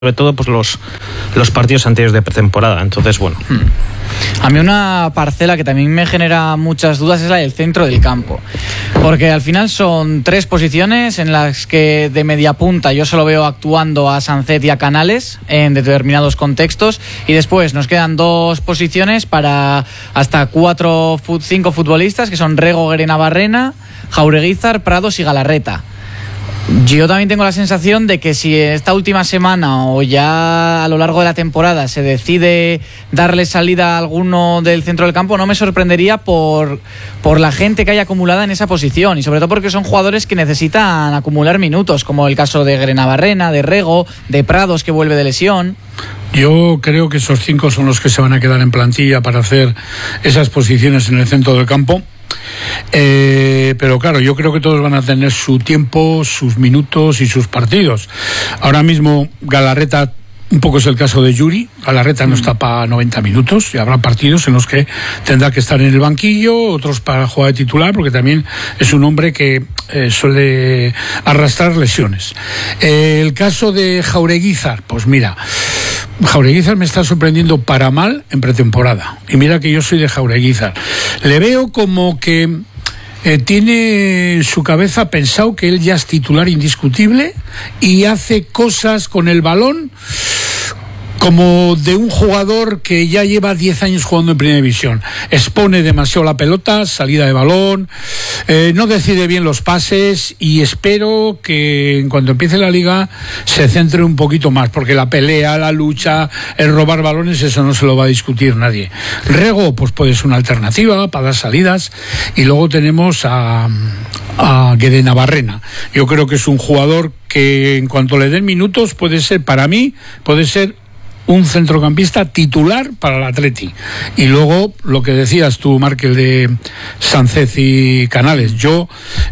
sobre todo pues los partidos anteriores de pretemporada. Entonces, bueno. A mí una parcela que también me genera muchas dudas es la del centro del campo, porque al final son 3 posiciones en las que de media punta yo solo veo actuando a Sánchez y a Canales en determinados contextos, y después nos quedan 2 posiciones para hasta 5 futbolistas, que son Rego, Guerenabarrena, Jaureguizar, Prados y Galarreta. Yo también tengo la sensación de que si esta última semana o ya a lo largo de la temporada se decide darle salida a alguno del centro del campo, no me sorprendería por la gente que hay acumulada en esa posición, y sobre todo porque son jugadores que necesitan acumular minutos, como el caso de Guerenabarrena, de Rego, de Prados, que vuelve de lesión. Yo creo que esos 5 son los que se van a quedar en plantilla para hacer esas posiciones en el centro del campo. Pero claro, yo creo que todos van a tener su tiempo, sus minutos y sus partidos. Ahora mismo Galarreta, un poco es el caso de Yuri. Galarreta no está para 90 minutos y habrá partidos en los que tendrá que estar en el banquillo, otros para jugar de titular, porque también es un hombre que suele arrastrar lesiones. El caso de Jaureguizar, pues mira, Jaureguizar me está sorprendiendo para mal en pretemporada, y mira que yo soy de Jaureguizar. Le veo como que tiene en su cabeza pensado que él ya es titular indiscutible y hace cosas con el balón como de un jugador que ya lleva 10 años jugando en Primera División. Expone demasiado la pelota, salida de balón, no decide bien los pases, y espero que en cuanto empiece la liga se centre un poquito más, porque la pelea, la lucha, el robar balones, eso no se lo va a discutir nadie. Rego, pues puede ser una alternativa para dar salidas, y luego tenemos a Guerenabarrena. Yo creo que es un jugador que en cuanto le den minutos puede ser, para mí, puede ser un centrocampista titular para el Atleti. Y luego lo que decías tú, Markel, de Sánchez y Canales. Yo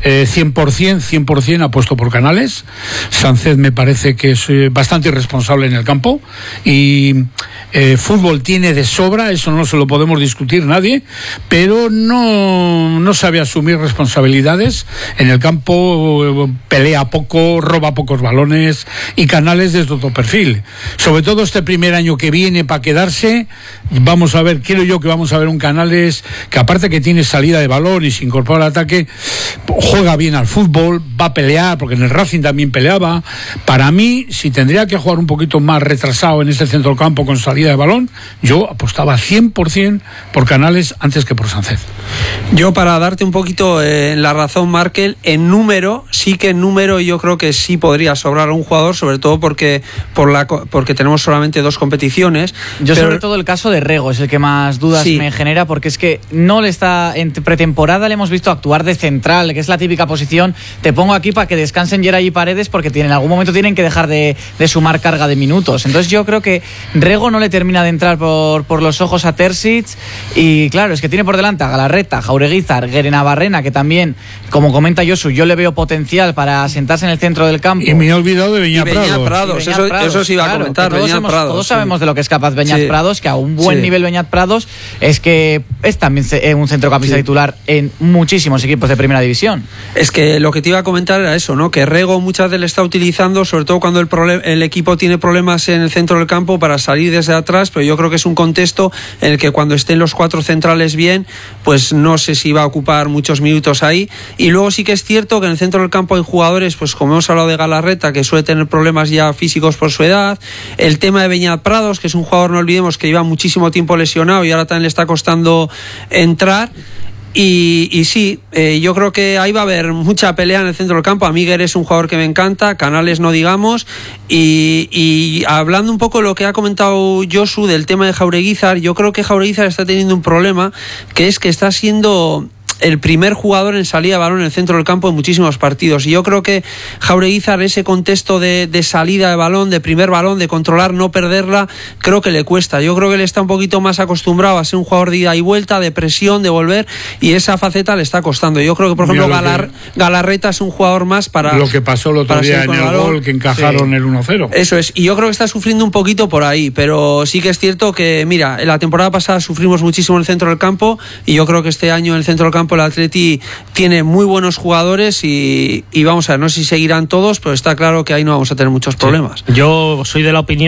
100% apuesto por Canales. Sánchez me parece que es bastante irresponsable en el campo, y fútbol tiene de sobra, eso no se lo podemos discutir nadie, pero no sabe asumir responsabilidades en el campo, pelea poco, roba pocos balones, y Canales desde otro perfil. Sobre todo este primer año que viene para quedarse, vamos a ver, quiero yo que vamos a ver un Canales que, aparte que tiene salida de balón y se incorpora al ataque, juega bien al fútbol, va a pelear, porque en el Racing también peleaba. Para mí, si tendría que jugar un poquito más retrasado en este centro del campo con salida de balón, yo apostaba 100% por Canales antes que por Sánchez. Yo, para darte un poquito la razón, Markel, en número yo creo que sí podría sobrar un jugador, sobre todo porque tenemos solamente 2 competiciones. Yo sobre todo el caso de Rego es el que más dudas me genera, porque es que no le está, en pretemporada le hemos visto actuar de central, que es la típica posición, te pongo aquí para que descansen Geray y Paredes, porque en algún momento tienen que dejar de sumar carga de minutos. Entonces yo creo que Rego no le termina de entrar por los ojos a Terzic, y claro, es que tiene por delante a Galarreta, Jaureguizar, Guerenabarrena, que también, como comenta Josu, yo le veo potencial para sentarse en el centro del campo. Y me he olvidado de Beñat Prados. Eso sí iba a comentar. Todos sabemos de lo que es capaz Beñat Prados, que a un buen nivel Beñat Prados es que es también un centrocampista titular en muchísimos equipos de Primera División. Es que lo que te iba a comentar era eso, ¿no? Que Rego muchas veces le está utilizando, sobre todo cuando el equipo tiene problemas en el centro del campo, para salir desde atrás, pero yo creo que es un contexto en el que cuando estén los 4 centrales bien, pues no sé si va a ocupar muchos minutos ahí. Y luego sí que es cierto que en el centro del campo hay jugadores, pues como hemos hablado de Galarreta, que suele tener problemas ya físicos por su edad. El tema de Beñat Prados, que es un jugador, no olvidemos, que lleva muchísimo tiempo lesionado y ahora también le está costando entrar. Y sí, yo creo que ahí va a haber mucha pelea en el centro del campo. A mí Guerre es un jugador que me encanta, Canales no digamos, y hablando un poco de lo que ha comentado Josu del tema de Jaureguizar, yo creo que Jaureguizar está teniendo un problema, que es que está siendo el primer jugador en salida de balón en el centro del campo en muchísimos partidos, y yo creo que Jaureguizar, ese contexto de salida de balón, de primer balón, de controlar, no perderla, creo que le cuesta. Yo creo que él está un poquito más acostumbrado a ser un jugador de ida y vuelta, de presión, de volver, y esa faceta le está costando. Yo creo que, por ejemplo, Galarreta es un jugador más para lo que pasó el otro día en el gol que encajaron el 1-0. Eso es, y yo creo que está sufriendo un poquito por ahí, pero sí que es cierto que, mira, en la temporada pasada sufrimos muchísimo en el centro del campo, y yo creo que este año en el centro del campo campo el Atleti tiene muy buenos jugadores y vamos a ver, no sé si seguirán todos, pero está claro que ahí no vamos a tener muchos problemas. Yo soy de la opinión